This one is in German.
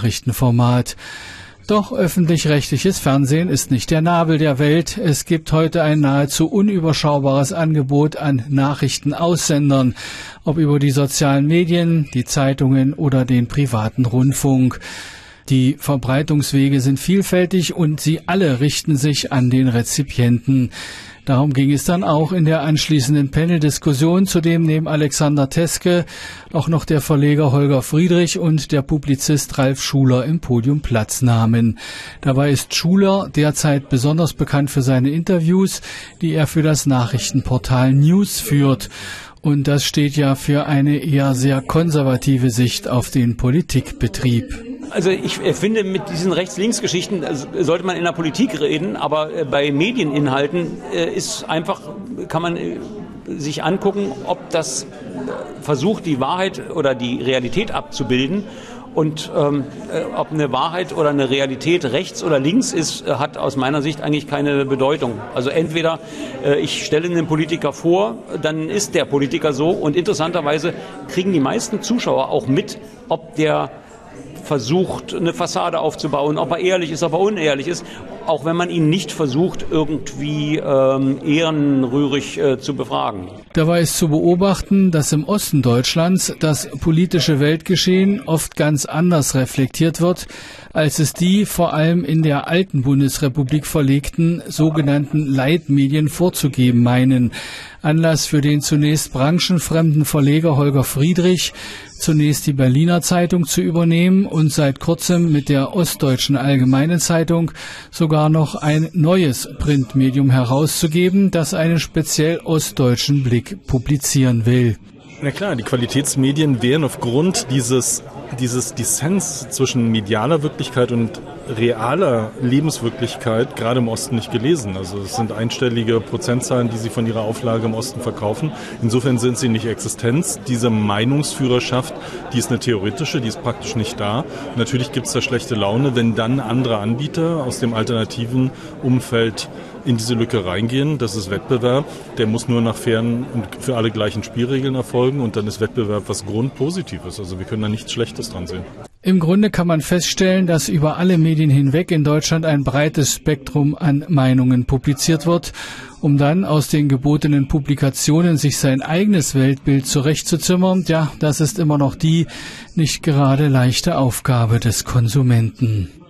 Nachrichtenformat. Doch öffentlich-rechtliches Fernsehen ist nicht der Nabel der Welt. Es gibt heute ein nahezu unüberschaubares Angebot an Nachrichtenaussendern, ob über die sozialen Medien, die Zeitungen oder den privaten Rundfunk. Die Verbreitungswege sind vielfältig und sie alle richten sich an den Rezipienten. Darum ging es dann auch in der anschließenden Panel-Diskussion, zu dem neben Alexander Teske auch noch der Verleger Holger Friedrich und der Publizist Ralf Schuler im Podium Platz nahmen. Dabei ist Schuler derzeit besonders bekannt für seine Interviews, die er für das Nachrichtenportal News führt. Und das steht ja für eine eher sehr konservative Sicht auf den Politikbetrieb. Also ich finde, mit diesen Rechts-Links-Geschichten sollte man in der Politik reden, aber bei Medieninhalten kann man sich angucken, ob das versucht, die Wahrheit oder die Realität abzubilden. Und ob eine Wahrheit oder eine Realität rechts oder links ist, hat aus meiner Sicht eigentlich keine Bedeutung. Also entweder ich stelle einen Politiker vor, dann ist der Politiker so. Und interessanterweise kriegen die meisten Zuschauer auch mit, ob der versucht, eine Fassade aufzubauen, ob er ehrlich ist, ob er unehrlich ist, auch wenn man ihn nicht versucht, irgendwie ehrenrührig zu befragen. Dabei ist zu beobachten, dass im Osten Deutschlands das politische Weltgeschehen oft ganz anders reflektiert wird, als es die vor allem in der alten Bundesrepublik verlegten sogenannten Leitmedien vorzugeben meinen. Anlass für den zunächst branchenfremden Verleger Holger Friedrich, zunächst die Berliner Zeitung zu übernehmen und seit kurzem mit der Ostdeutschen Allgemeinen Zeitung sogar noch ein neues Printmedium herauszugeben, das einen speziell ostdeutschen Blick publizieren will. Na klar, die Qualitätsmedien wären aufgrund dieses Dissens zwischen medialer Wirklichkeit und realer Lebenswirklichkeit gerade im Osten nicht gelesen. Also es sind einstellige Prozentzahlen, die sie von ihrer Auflage im Osten verkaufen. Insofern sind sie nicht existent. Diese Meinungsführerschaft, die ist eine theoretische, die ist praktisch nicht da. Natürlich gibt es da schlechte Laune, wenn dann andere Anbieter aus dem alternativen Umfeld in diese Lücke reingehen. Das ist Wettbewerb. Der muss nur nach fairen und für alle gleichen Spielregeln erfolgen und dann ist Wettbewerb was Grundpositives. Also wir können da nichts Schlechtes dran sehen. Im Grunde kann man feststellen, dass über alle Medien hinweg in Deutschland ein breites Spektrum an Meinungen publiziert wird, um dann aus den gebotenen Publikationen sich sein eigenes Weltbild zurechtzuzimmern. Ja, das ist immer noch die nicht gerade leichte Aufgabe des Konsumenten.